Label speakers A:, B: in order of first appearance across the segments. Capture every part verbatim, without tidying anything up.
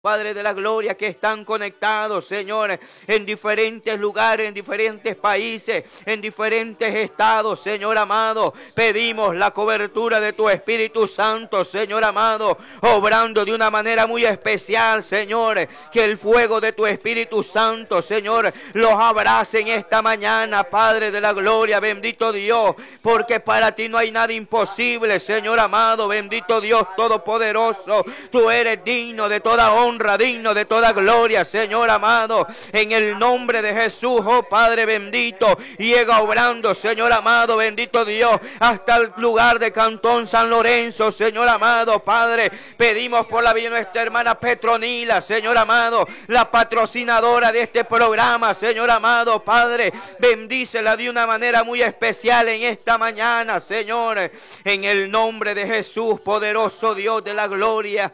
A: Padre de la gloria, que están conectados, Señor, en diferentes lugares, en diferentes países, en diferentes estados, Señor amado. Pedimos la cobertura de tu Espíritu Santo, Señor amado, obrando de una manera muy especial, Señor. Que el fuego de tu Espíritu Santo, Señor, los abrace en esta mañana, Padre de la gloria, bendito Dios, porque para ti no hay nada imposible, Señor amado, bendito Dios Todopoderoso. Tú eres digno de toda honra. Honra, digno de toda gloria, Señor amado, en el nombre de Jesús, oh Padre bendito, llega obrando, Señor amado, bendito Dios, hasta el lugar de Cantón San Lorenzo, Señor amado, Padre, pedimos por la vida de nuestra hermana Petronila, Señor amado, la patrocinadora de este programa, Señor amado, Padre, bendícela de una manera muy especial en esta mañana, Señor, en el nombre de Jesús, poderoso Dios de la gloria.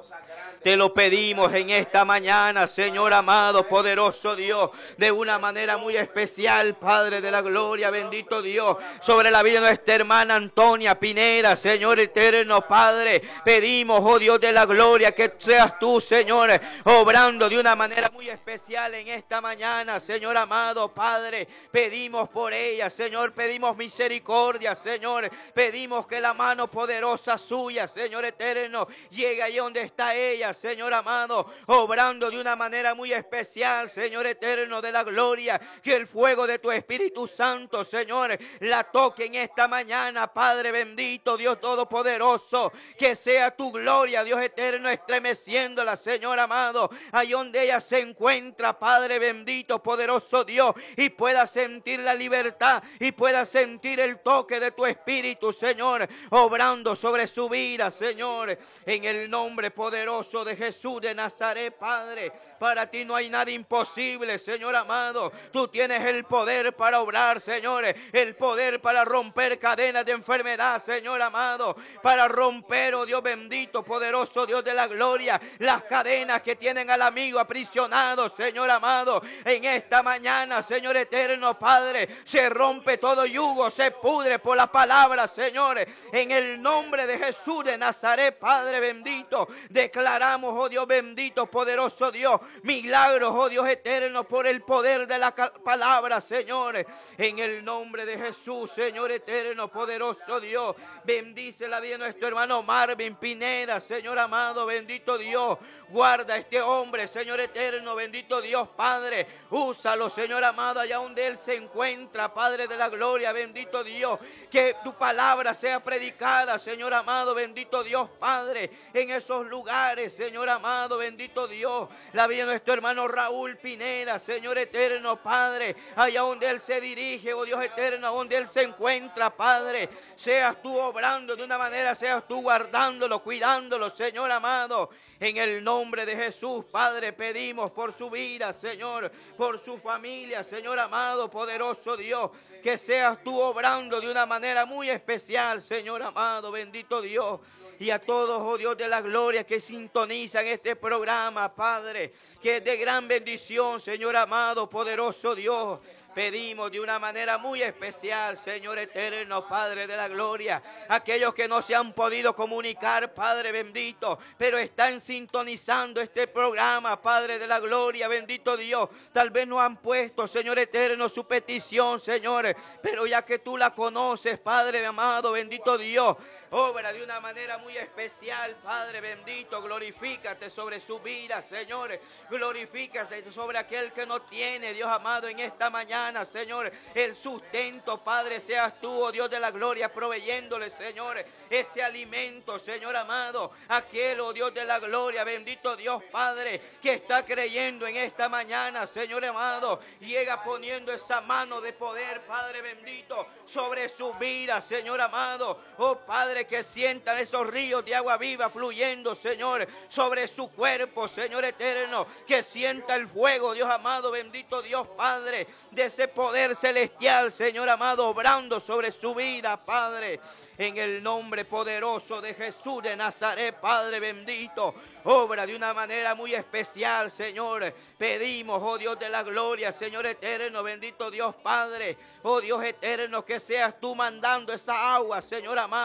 A: Te lo pedimos en esta mañana, Señor amado, poderoso Dios, de una manera muy especial, Padre de la gloria, bendito Dios, sobre la vida de nuestra hermana Antonia Pineda, Señor eterno, Padre, pedimos, oh Dios de la gloria, que seas tú, Señor, obrando de una manera muy especial en esta mañana, Señor amado, Padre, pedimos por ella, Señor, pedimos misericordia, Señor, pedimos que la mano poderosa suya, Señor eterno, llegue ahí donde está ella, Señor amado, obrando de una manera muy especial, Señor eterno de la gloria, que el fuego de tu Espíritu Santo, Señor, la toque en esta mañana, Padre bendito, Dios todopoderoso, que sea tu gloria, Dios eterno, estremeciéndola, Señor amado, ahí donde ella se encuentra, Padre bendito, poderoso Dios, y pueda sentir la libertad, y pueda sentir el toque de tu Espíritu, Señor, obrando sobre su vida, Señor, en el nombre poderoso de Jesús de Nazaret, Padre. Para ti no hay nada imposible, Señor amado. Tú tienes el poder para obrar, Señor, el poder para romper cadenas de enfermedad, Señor amado, para romper, oh Dios bendito, poderoso Dios de la gloria, las cadenas que tienen al amigo aprisionado, Señor amado. En esta mañana, Señor eterno, Padre, se rompe todo yugo, se pudre por la palabra, Señor, en el nombre de Jesús de Nazaret, Padre bendito. Declaramos, oh Dios bendito, poderoso Dios, milagros, oh Dios eterno, por el poder de la palabra, Señor, en el nombre de Jesús, Señor eterno, poderoso Dios. Bendice la vida de nuestro hermano Marvin Pineda, Señor amado, bendito Dios. Guarda a este hombre, Señor eterno, bendito Dios, Padre. Úsalo, Señor amado, allá donde él se encuentra, Padre de la gloria, bendito Dios. Que tu palabra sea predicada, Señor amado, bendito Dios, Padre, en esos lugares, Señor amado, bendito Dios. La vida de nuestro hermano Raúl Pineda, Señor eterno, Padre, allá donde él se dirige, oh Dios eterno, donde él se encuentra, Padre, seas tú obrando de una manera, seas tú guardándolo, cuidándolo, Señor amado. En el nombre de Jesús, Padre, pedimos por su vida, Señor, por su familia, Señor amado, poderoso Dios, que seas tú obrando de una manera muy especial, Señor amado, bendito Dios. Y a todos, oh Dios de la gloria, que sintonizan este programa, Padre, que es de gran bendición, Señor amado, poderoso Dios. Pedimos de una manera muy especial, Señor eterno, Padre de la gloria, aquellos que no se han podido comunicar, Padre bendito, pero están sintonizando este programa, Padre de la gloria, bendito Dios. Tal vez no han puesto, Señor eterno, su petición, Señor, pero ya que tú la conoces, Padre amado, bendito Dios, obra de una manera muy especial, Padre bendito. Glorifícate sobre su vida, Señor. Glorifícate sobre aquel que no tiene, Dios amado, en esta mañana, Señor, el sustento, Padre, seas tú, oh Dios de la gloria, proveyéndole, Señor, ese alimento, Señor amado. Aquel, oh Dios de la gloria, bendito Dios, Padre, que está creyendo en esta mañana, Señor amado, llega poniendo esa mano de poder, Padre bendito, sobre su vida, Señor amado. Oh Padre, que sientan esos ríos de agua viva fluyendo, Señor, sobre su cuerpo, Señor eterno, que sienta el fuego, Dios amado, bendito Dios, Padre, de ese poder celestial, Señor amado, obrando sobre su vida, Padre, en el nombre poderoso de Jesús de Nazaret, Padre bendito, obra de una manera muy especial, Señor. Pedimos, oh Dios de la gloria, Señor eterno, bendito Dios, Padre, oh Dios eterno, que seas tú mandando esa agua, Señor amado, bendito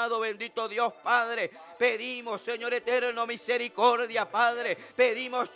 A: bendito Dios Padre. Pedimos, Señor eterno, misericordia, Padre. Pedimos